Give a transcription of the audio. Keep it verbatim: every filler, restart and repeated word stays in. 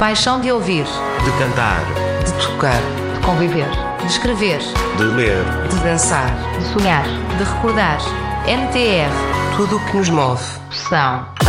paixão de ouvir, de cantar, de tocar, de conviver, de escrever, de ler, de dançar, de sonhar, de recordar. N T R. tudo o que nos move. São